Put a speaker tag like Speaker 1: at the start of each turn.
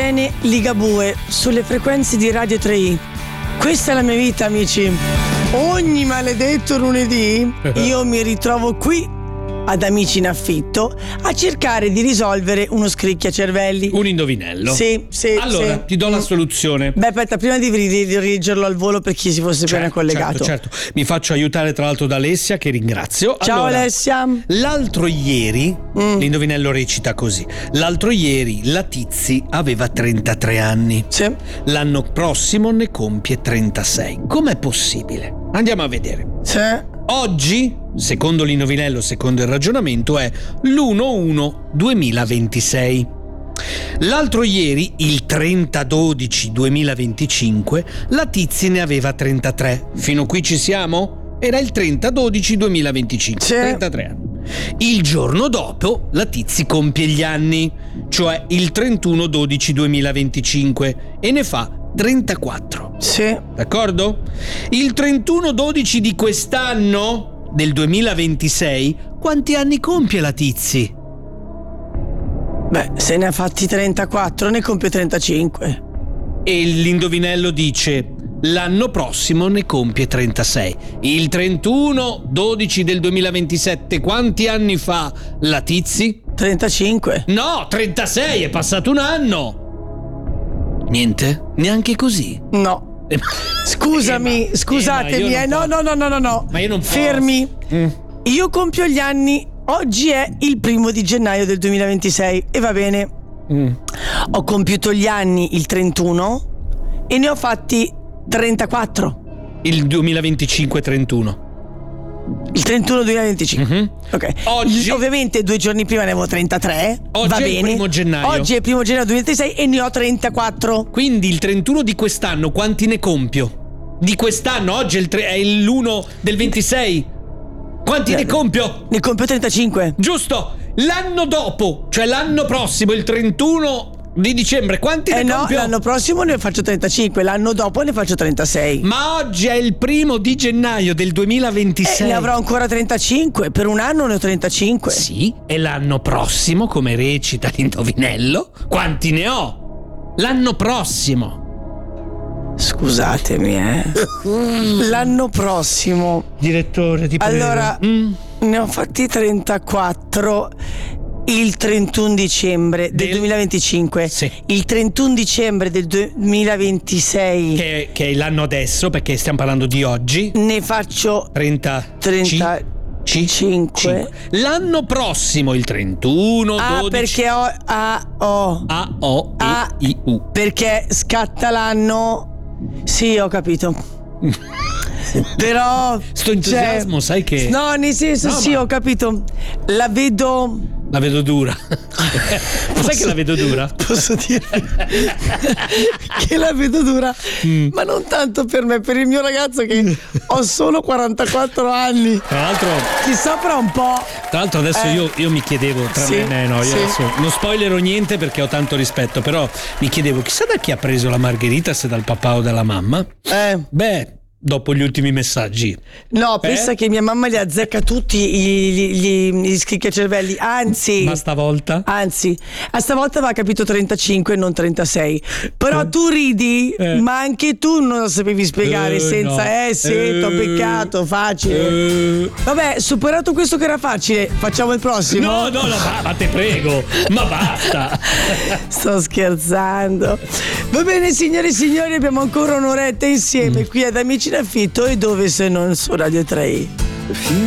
Speaker 1: Irene Ligabue sulle frequenze di Radio 3i. Questa è la mia vita, amici. Ogni maledetto lunedì io mi ritrovo qui ad Amici in Affitto a cercare di risolvere uno scricchiacervelli.
Speaker 2: Un indovinello.
Speaker 1: Sì.
Speaker 2: Allora, ti do la soluzione.
Speaker 1: Beh, aspetta, prima di leggerlo al volo per chi si fosse appena collegato.
Speaker 2: Certo. Mi faccio aiutare tra l'altro da Alessia, che ringrazio.
Speaker 1: Ciao
Speaker 2: allora,
Speaker 1: Alessia.
Speaker 2: L'altro ieri, l'indovinello recita così: l'altro ieri la Tizi aveva 33 anni.
Speaker 1: Sì.
Speaker 2: L'anno prossimo ne compie 36. Com'è possibile? Andiamo a vedere.
Speaker 1: Sì.
Speaker 2: Oggi, secondo l'indovinello, secondo il ragionamento, è l'1/1/2026. L'altro ieri, il 30/12/2025, la Tizi ne aveva 33. Fino qui ci siamo? Era il 30/12/2025.
Speaker 1: Sì.
Speaker 2: 33 anni. Il giorno dopo la Tizi compie gli anni, cioè il 31/12/2025, e ne fa 34.
Speaker 1: Sì.
Speaker 2: D'accordo? Il 31/12 di quest'anno, del 2026, quanti anni compie la Tizi?
Speaker 1: Beh, se ne ha fatti 34, ne compie 35.
Speaker 2: E l'indovinello dice: l'anno prossimo ne compie 36. Il 31/12 del 2027, quanti anni fa la Tizi?
Speaker 1: 35.
Speaker 2: No, 36, è passato un anno. Niente? Neanche così?
Speaker 1: No. Scusami, scusatemi. No.
Speaker 2: Ma io non posso.
Speaker 1: Fermi. Io compio gli anni. Oggi è il 1 di gennaio del 2026 e va bene. Ho compiuto gli anni il 31 e ne ho fatti 34.
Speaker 2: Il 2025-31.
Speaker 1: Il 31 2025. Ok.
Speaker 2: Oggi,
Speaker 1: ovviamente 2 giorni prima ne avevo 33.
Speaker 2: Oggi
Speaker 1: va
Speaker 2: è
Speaker 1: bene.
Speaker 2: il 1 gennaio.
Speaker 1: Oggi è il 1 gennaio 2026 e ne ho 34.
Speaker 2: Quindi il 31 di quest'anno quanti ne compio? Di quest'anno, oggi è l'1 del 26. Quanti ne compio?
Speaker 1: Ne compio 35.
Speaker 2: Giusto. L'anno dopo, cioè l'anno prossimo, il 31 di dicembre, quanti ne compio?
Speaker 1: No, l'anno prossimo ne faccio 35, l'anno dopo ne faccio 36.
Speaker 2: Ma oggi è il 1 di gennaio del 2026.
Speaker 1: Ne avrò ancora 35, per un anno ne ho 35.
Speaker 2: Sì, e l'anno prossimo, come recita l'indovinello, quanti ne ho? L'anno prossimo.
Speaker 1: Scusatemi, l'anno prossimo.
Speaker 2: Direttore, ti prego.
Speaker 1: Allora, ne ho fatti 34 il 31 dicembre del 2025.
Speaker 2: Sì.
Speaker 1: Il 31 dicembre del 2026.
Speaker 2: Che è l'anno adesso, perché stiamo parlando di oggi.
Speaker 1: Ne faccio 35.
Speaker 2: L'anno prossimo, il 31, 12.
Speaker 1: Perché ho
Speaker 2: A-O-E-I-U.
Speaker 1: Perché scatta l'anno. Sì, ho capito. Però
Speaker 2: sto entusiasmo, sai che.
Speaker 1: No, nel senso, sì, ho capito. La vedo
Speaker 2: dura. Sai che la vedo dura?
Speaker 1: Posso dire che la vedo dura, ma non tanto per me, per il mio ragazzo che ho solo 44 anni.
Speaker 2: Tra l'altro
Speaker 1: ti sopra un po'.
Speaker 2: Tra l'altro adesso io mi chiedevo tra me, io adesso non spoilerò niente perché ho tanto rispetto, però mi chiedevo chissà da chi ha preso la margherita, se dal papà o dalla mamma. Beh, dopo gli ultimi messaggi.
Speaker 1: No, pensa che mia mamma li azzecca tutti gli scricchiacervelli, anzi.
Speaker 2: Ma stavolta?
Speaker 1: Anzi, a stavolta aveva capito 35 e non 36. Però tu ridi, ma anche tu non lo sapevi spiegare senza t'ho peccato, facile. Vabbè, superato questo che era facile, facciamo il prossimo.
Speaker 2: No, ma te prego, ma basta.
Speaker 1: Sto scherzando. Va bene, signore e signori, abbiamo ancora un'oretta insieme qui ad Amici in Affitto, e dove se non su Radio 3i.